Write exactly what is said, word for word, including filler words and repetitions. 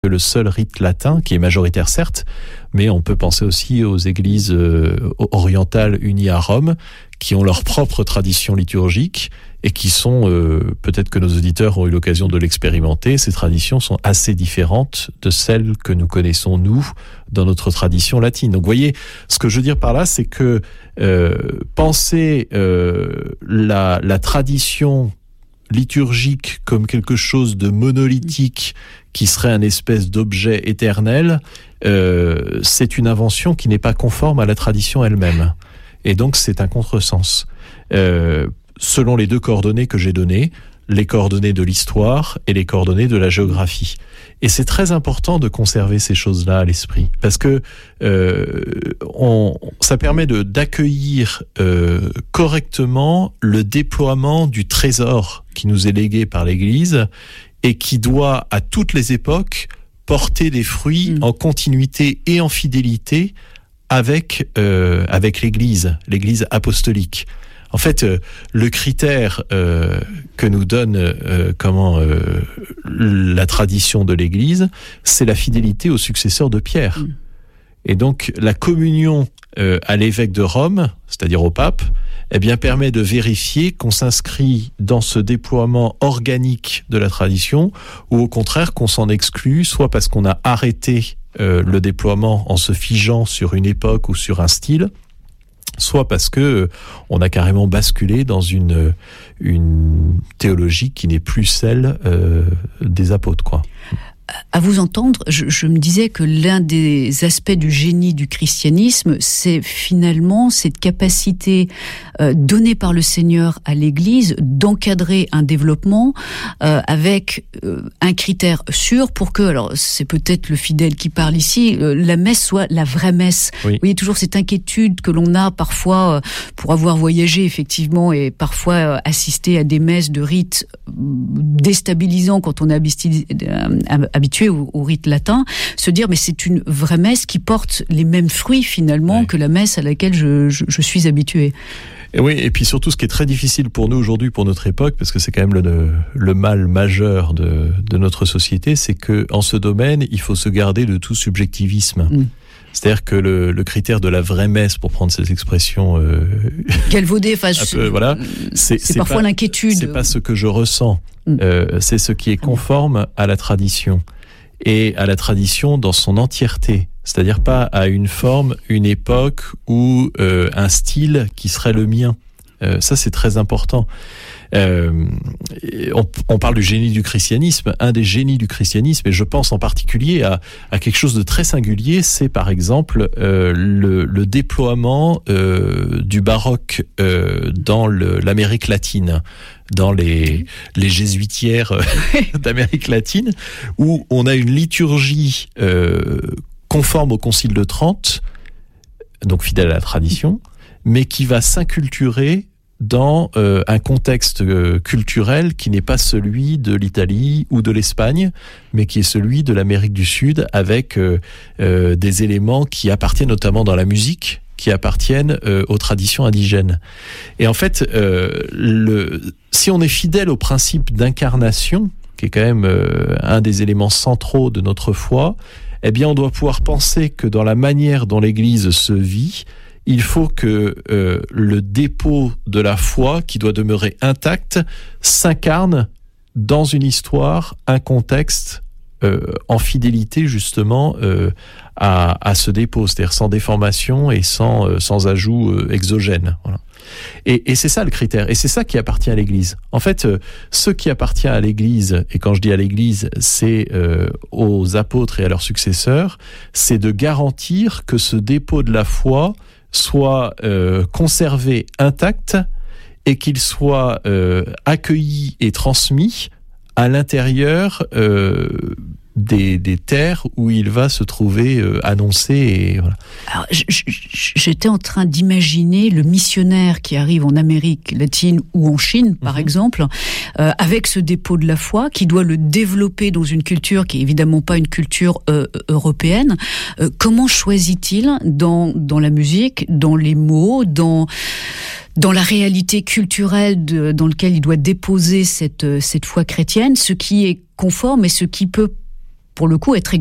le seul rite latin, qui est majoritaire certes, mais on peut penser aussi aux églises euh, orientales unies à Rome, qui ont leur propre tradition liturgique et qui sont, euh, peut-être que nos auditeurs ont eu l'occasion de l'expérimenter, ces traditions sont assez différentes de celles que nous connaissons, nous, dans notre tradition latine. Donc vous voyez, ce que je veux dire par là, c'est que euh, penser euh, la, la tradition liturgique comme quelque chose de monolithique qui serait un espèce d'objet éternel, euh, c'est une invention qui n'est pas conforme à la tradition elle-même. Et donc c'est un contresens. Euh, selon les deux coordonnées que j'ai données, les coordonnées de l'histoire et les coordonnées de la géographie. Et c'est très important de conserver ces choses-là à l'esprit, parce que euh, on, ça permet de, d'accueillir euh, correctement le déploiement du trésor qui nous est légué par l'Église et qui doit, à toutes les époques, porter des fruits mmh. en continuité et en fidélité avec, euh, avec l'Église, l'Église apostolique. En fait, euh, le critère euh, que nous donne euh, comment euh, la tradition de l'Église, c'est la fidélité aux successeurs de Pierre. Mmh. Et donc, la communion euh, à l'évêque de Rome, c'est-à-dire au pape, eh bien, permet de vérifier qu'on s'inscrit dans ce déploiement organique de la tradition, ou au contraire qu'on s'en exclut, soit parce qu'on a arrêté euh, le déploiement en se figeant sur une époque ou sur un style, soit parce que euh, on a carrément basculé dans une une théologie qui n'est plus celle euh, des apôtres, quoi. À vous entendre, je, je me disais que l'un des aspects du génie du christianisme, c'est finalement cette capacité euh, donnée par le Seigneur à l'Église d'encadrer un développement euh, avec euh, un critère sûr pour que, alors c'est peut-être le fidèle qui parle ici, euh, la messe soit la vraie messe. Oui. Vous voyez toujours cette inquiétude que l'on a parfois euh, pour avoir voyagé effectivement et parfois euh, assisté à des messes de rites déstabilisants quand on est habitué, euh, habitué au, au rite latin, se dire mais c'est une vraie messe qui porte les mêmes fruits finalement oui. que la messe à laquelle je, je, je suis habitué. Et oui, et puis surtout ce qui est très difficile pour nous aujourd'hui, pour notre époque, parce que c'est quand même le, le mal majeur de, de notre société, c'est que en ce domaine, il faut se garder de tout subjectivisme. Mm. C'est-à-dire que le, le critère de la vraie messe, pour prendre ces expressions euh, galvaudées, enfin, peu, voilà, c'est, c'est, c'est parfois pas, l'inquiétude. C'est pas ce que je ressens, mm. euh, c'est ce qui est conforme à la tradition et à la tradition dans son entièreté. C'est-à-dire pas à une forme, une époque ou euh, un style qui serait le mien. Euh, ça, c'est très important. Euh, on, on parle du génie du christianisme. Un des génies du christianisme, et je pense en particulier à, à quelque chose de très singulier, c'est par exemple euh, le, le déploiement euh, du baroque euh, dans le, l'Amérique latine, dans les, les jésuitières d'Amérique latine, où on a une liturgie euh, conforme au Concile de Trente, donc fidèle à la tradition, mais qui va s'inculturer dans euh, un contexte euh, culturel qui n'est pas celui de l'Italie ou de l'Espagne, mais qui est celui de l'Amérique du Sud, avec euh, euh, des éléments qui appartiennent notamment dans la musique, qui appartiennent euh, aux traditions indigènes. Et en fait, euh, le, si on est fidèle au principe d'incarnation, qui est quand même euh, un des éléments centraux de notre foi, eh bien on doit pouvoir penser que dans la manière dont l'Église se vit, il faut que euh, le dépôt de la foi, qui doit demeurer intact, s'incarne dans une histoire, un contexte, euh, en fidélité justement euh, à, à ce dépôt, c'est-à-dire sans déformation et sans, euh, sans ajout euh, exogène. Voilà. Et, et c'est ça le critère, et c'est ça qui appartient à l'Église. En fait, euh, ce qui appartient à l'Église, et quand je dis à l'Église, c'est euh, aux apôtres et à leurs successeurs, c'est de garantir que ce dépôt de la foi soit euh, conservé intact et qu'il soit euh, accueilli et transmis à l'intérieur euh, des, des terres où il va se trouver euh, annoncé. Et, voilà. Alors, j'étais en train d'imaginer le missionnaire qui arrive en Amérique latine ou en Chine, par mmh. exemple, euh, avec ce dépôt de la foi, qui doit le développer dans une culture qui est évidemment pas une culture euh, européenne. Euh, comment choisit-il dans, dans la musique, dans les mots, dans... dans la réalité culturelle de, dans laquelle il doit déposer cette, cette foi chrétienne, ce qui est conforme et ce qui peut pour le coup, être